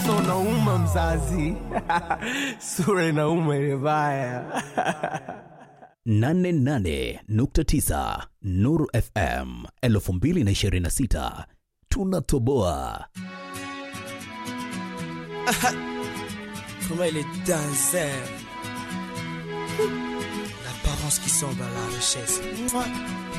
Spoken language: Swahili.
uso unauma mzazi. Sura inauma ile baya. 88.9 Nuru FM 2026 tunatoboa. Comment il est danser. L'apparence qui semble à la richesse.